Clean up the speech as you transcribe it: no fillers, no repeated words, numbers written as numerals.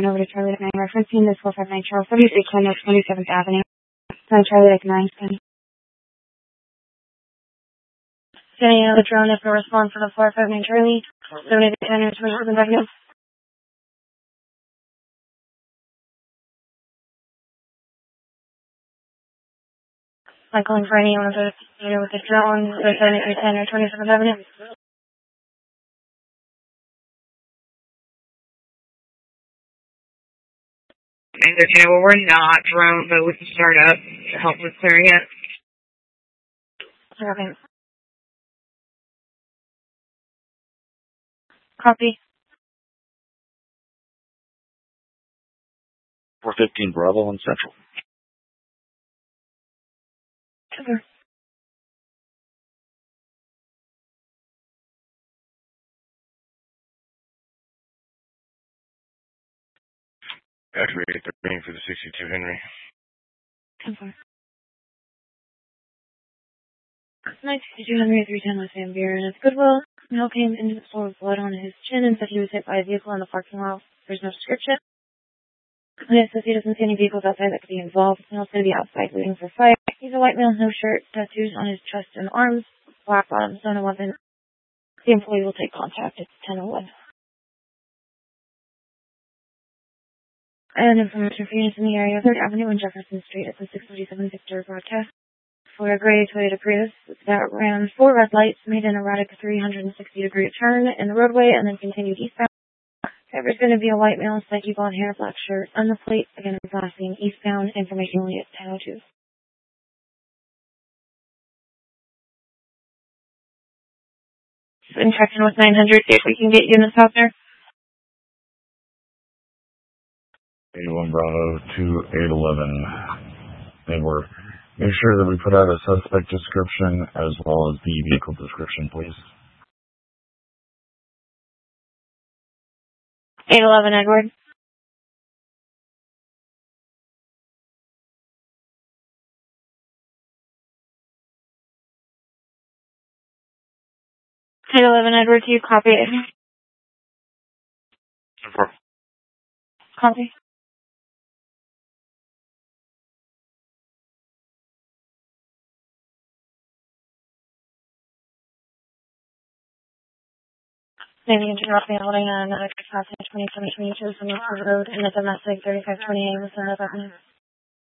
over to Charlie Lake 9, referencing this 459 Charles W. 310 North 27th Avenue. Charlie Lake 9. Sending out the drone if no response for the 459 Charlie. 7810 North 27th Avenue. I'm calling for anyone with the drone, 7810 or 27th Avenue. Well, we're not drone, but we can start up to help with clearing it. Okay. Copy. 415 Bravo on Central. Super. Activate the ring for the 62 Henry. Super. 962 Henry 310 West Van Buren. It's Goodwill. Male came into the store with blood on his chin and said he was hit by a vehicle in the parking lot. There's no description. And it says he doesn't see any vehicles outside that could be involved. Male's going to be outside waiting for fire. He's a white male, no shirt, tattoos on his chest and arms, black bottoms, no weapon. The employee will take contact at 10:01. And information for units in the area, 3rd Avenue and Jefferson Street at the 637 Victor broadcast. For a gray Toyota Prius that ran 4 red lights, made an erratic 360-degree turn in the roadway, and then continued eastbound. Driver's going to be a white male, spiky blonde hair, black shirt, on the plate, again, passing eastbound, information only at 10:02. And check in with 900, see if we can get units out there. 81 Bravo to 811. And we're make sure that we put out a suspect description as well as the vehicle description, please. 811 Edward. Edward, do you copy it? Copy. Maybe interrupt me holding on another passage 2722 from the road in the domestic 3528 with another button.